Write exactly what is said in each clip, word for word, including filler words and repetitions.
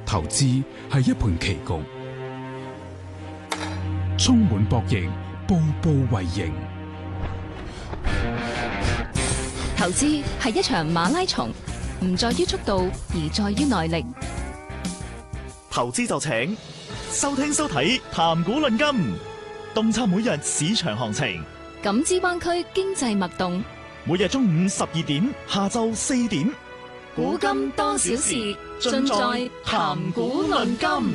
投資係一盤棋局，充滿博弈，步步為營。 投資係一場馬拉松，唔在於速度，而在於耐力。 投資就請收聽收睇談股論金，洞察每日市場行情， 感知灣區經濟脈動。 每日中午十二點，下晝四點， 股金多少事，盡在談股論金。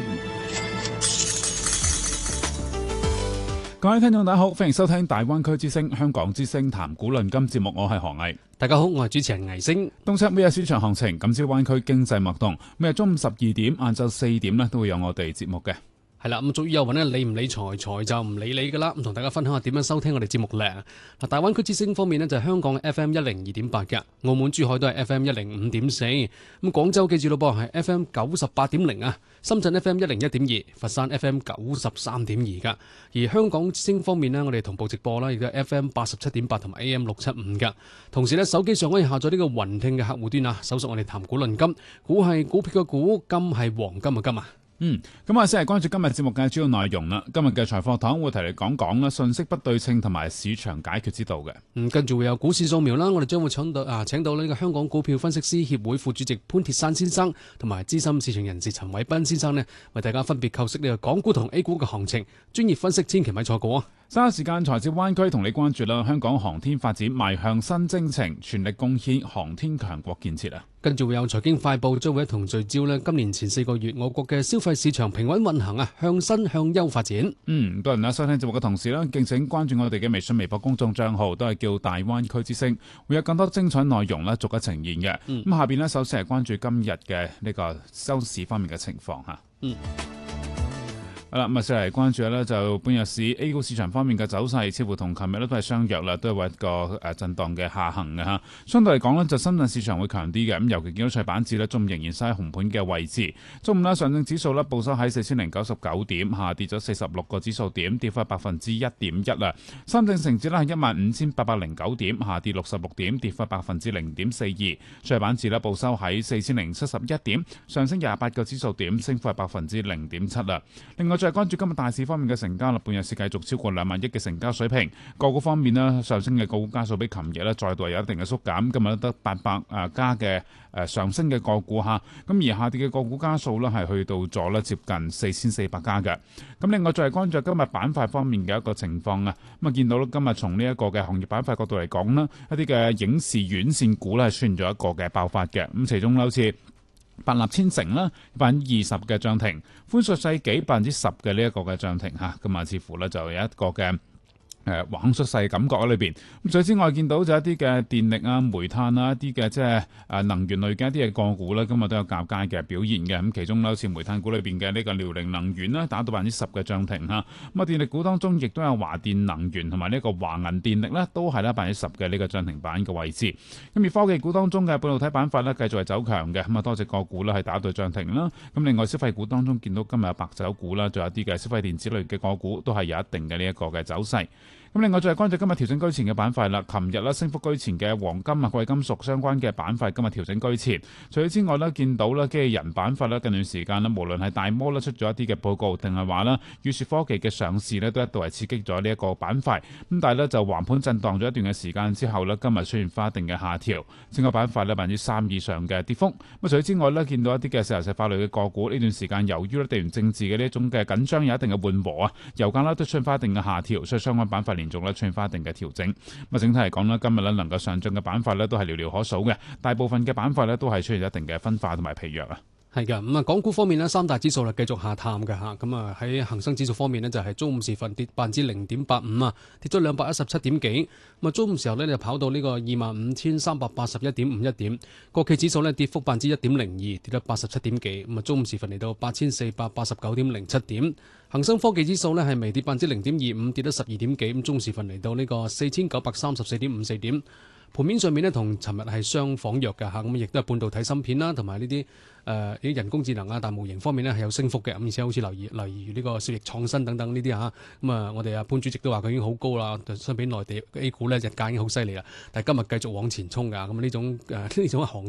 各位聽眾大家好，歡迎收聽大灣區之聲香港之聲談股論金節目，我係何毅。 大家好，我係主持人魏星。 洞察每日市場行情，感知灣區經濟脈動。每日中午十二點、晏晝四點咧，都會有我哋節目嘅。 係啦，咁俗語有云咧，理唔理財，財就唔理你噶啦。咁同大家分享下點樣收聽我哋節目咧。嗱，大灣區之聲方面呢，就係香港嘅 F M 一零二點八嘅，澳門珠海都係 F M 一零五點四。咁廣州記住咯噃，係 F M 九十八點零啊。深圳 F M 一零一點二，佛山 F M 九十三點二噶。而香港之聲方面呢，我哋同步直播啦，亦都係 F M 八十七點八同埋 A M 六七五噶。同時呢，手機上可以下載呢個雲聽嘅客戶端啊，搜索我哋談股論金，股係股票嘅股，金係黃金嘅金啊。 嗯，咁啊，先係關注今日節目嘅主要內容啦。今日嘅財貨堂會提嚟講講啦，信息不對稱同埋市場解決之道嘅。 嗯，跟住會有股市掃描啦，我哋將會請到啊，請到呢個香港股票分析師協會副主席潘鐵珊先生，同埋資深市場人士陳偉斌先生呢，為大家分別構析呢個港股同 A 股嘅行情，專業分析，千祈咪錯過啊！ 稍後時間財經灣區同你關注啦，香港航天發展邁向新征程，全力貢獻航天強國建設啊！ 跟住會有財經快報，將會一同聚焦呢今年前四個月我國嘅消費市場平穩運行啊，向新向優發展。 嗯，多人啦收聽節目嘅同時呢，敬請關注我哋嘅微信、微博公眾賬號，都係叫大灣區之聲，會有更多精彩內容呢逐一呈現嘅。咁、嗯、下邊呢，首先係關注今日嘅呢個收市方面嘅情況吓。嗯。好啦，咁啊，先嚟關注咧，就半日市 A 股市場方面嘅走勢，似乎同琴日咧都係相若啦，都係為一個誒震盪嘅下行嘅嚇。相對嚟講呢，就深圳市場會強啲嘅，咁尤其見到細板指呢，中午仍然收喺紅盤嘅位置。中午呢，上證指數呢報收喺四千零九十九點，下跌咗四十六個指數點，跌幅百分之一點一啦。深證成指呢係一萬五千八百零九點，下跌六十六點，跌幅百分之零點四二。細板指呢報收喺四千零七十一點，上升廿八個指數點，升幅係百分之零點七啦。另外再關注今日大市方面嘅成交啦，半日市繼續超過兩萬億嘅成交水平。個股方面呢，上升嘅個股家數比琴日呢再度有一定嘅縮減，今日得八百誒家嘅誒上升嘅個股嚇，咁而下跌嘅個股家數呢係去到咗呢接近四千四百家嘅。咁另外再係關注今日板塊方面嘅一個情況啊，咁啊見到今日從呢一個嘅行業板塊角度嚟講呢，一啲嘅影視院線股呢係出現咗一個嘅爆發嘅，咁其中好似百立千城啦，百分之二十嘅漲停；寬碩世紀百分之十嘅呢一個嘅漲停嚇，咁啊似乎咧就有一個嘅誒橫出世感覺喺裏邊。咁除此之外，見到就一啲嘅電力啊、煤炭啊、一啲嘅即係誒能源類嘅一啲嘅個股咧，今日都有較佳嘅表現嘅。咁其中好似煤炭股裏邊嘅呢個遼寧能源啦，打到百分之十嘅漲停嚇。咁啊電力股當中亦都有華電能源同埋呢個華銀電力咧，都係咧百分之十嘅呢個漲停板嘅位置。咁而科技股當中嘅半導體板塊咧，繼續係走強嘅。咁啊多隻個股咧係打到漲停啦。咁另外消費股當中見到今日有白酒股啦，仲有啲嘅消費電子類嘅個股都係有一定嘅呢一個嘅走勢。咁另外再係關注今日調整居前嘅板塊啦。琴日咧升幅居前嘅黃金啊、貴金屬相關嘅板塊今日調整居前。除此之外咧，見到咧機器人板塊咧近段時間咧，無論係大摩咧出咗一啲嘅報告，定係話咧宇樹科技嘅上市咧，都一度係刺激咗呢一個板塊。咁但係咧就橫盤震盪咗一段嘅時間之後咧，今日出現翻一定嘅下調，整個板塊咧百分之三以上嘅跌幅。咁除此之外咧，見到一啲嘅石油石化類嘅個股呢段時間，由於咧地緣政治嘅呢一種嘅緊張有一定嘅緩和啊，油價咧都出現翻一定嘅下調，所以相關板塊連續咧出現翻一定嘅調整。咁啊，整體嚟講咧，今日咧能夠上漲嘅板塊咧都係寥寥可數嘅，大部分嘅板塊咧都係出現一定嘅分化同埋疲弱啊。 係嘅，咁啊，港股方面呢，三大指數咧繼續下探嘅嚇，咁啊喺恒生指數方面呢，就係中午時分跌百分之零點八五啊，跌咗兩百一十七點幾。咁啊，中午時候呢，就跑到呢個二萬五千三百八十一點五一點。國企指數呢，跌幅百分之一點零二，跌咗八十七點幾。咁啊，中午時分嚟到八千四百八十九點零七點。恒生科技指數呢，係微跌百分之零點二五，跌咗十二點幾。咁中午時分嚟到呢個四千九百三十四點五四點。盤面上面呢，同尋日係相仿弱嘅嚇，咁亦都係半導體芯片啦，同埋呢啲誒啲人工智能啊、大模型方面呢係有升幅嘅，咁而且好似例如例如呢個兆易創新等等呢啲嚇，咁啊我哋阿潘主席都話佢已經好高啦，相比內地 A 股呢日價已經好犀利啦，但係今日繼續往前衝㗎，咁呢種誒呢種行